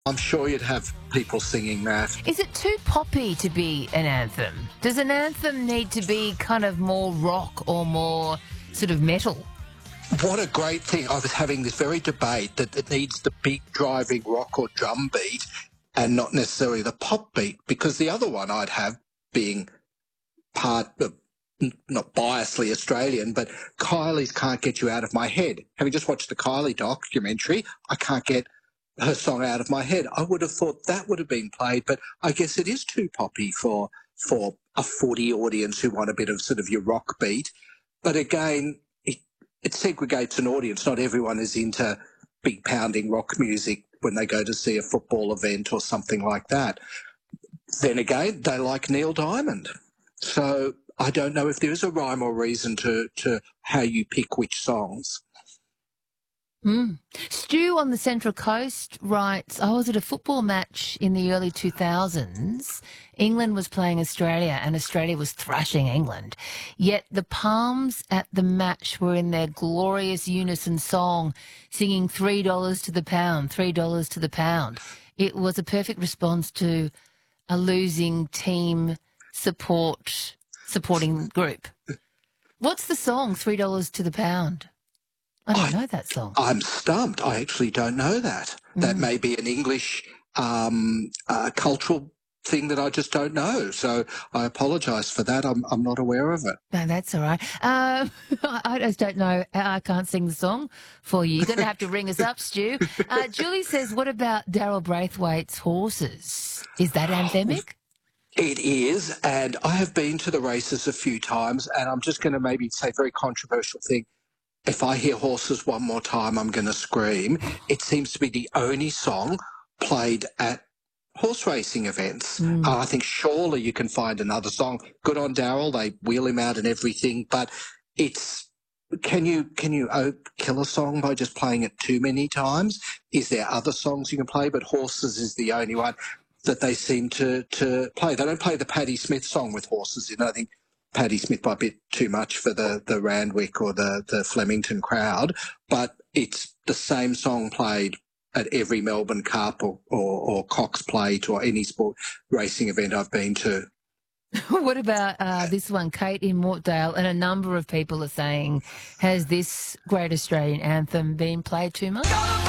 I'm sure you'd have people singing that. Is it too poppy to be an anthem? Does an anthem need to be kind of more rock or more sort of metal? What a great thing. I was having this very debate that it needs the big driving rock or drum beat and not necessarily the pop beat, because the other one I'd have, being part of, not biasly Australian, but Kylie's Can't Get You Out of My Head. Having just watched the Kylie documentary, I can't get her song out of my head. I would have thought that would have been played, but I guess it is too poppy for a footy audience who want a bit of sort of your rock beat. But again, it segregates an audience. Not everyone is into big pounding rock music when they go to see a football event or something like that. Then again, they like Neil Diamond. So I don't know if there is a rhyme or reason to how you pick which songs. Stu on the Central Coast writes, I was at a football match in the early 2000s. England was playing Australia and Australia was thrashing England. Yet the Palms at the match were in their glorious unison song, singing $3 to the pound, $3 to the pound. It was a perfect response to a losing team supporting group. What's the song, $3 to the pound? I don't know that song. I'm stumped. I actually don't know that. That may be an English cultural thing that I just don't know. So I apologise for that. I'm not aware of it. No, that's all right. I just don't know. I can't sing the song for you. You're going to have to ring us up, Stu. Julie says, what about Daryl Braithwaite's Horses? Is that anthemic? It is, and I have been to the races a few times, and I'm just going to maybe say a very controversial thing. If I hear Horses one more time, I'm going to scream. It seems to be the only song played at horse racing events. I think surely you can find another song. Good on Daryl. They wheel him out and everything, but it's, can you kill a song by just playing it too many times? Is there other songs you can play? But Horses is the only one that they seem to play. They don't play the Patti Smith song with horses in. I think Patti Smith might be a bit too much for the Randwick or the Flemington crowd, but it's the same song played at every Melbourne Cup or Cox Plate or any sport racing event I've been to. What about this one, Kate in Mortdale, and a number of people are saying, has this great Australian anthem been played too much?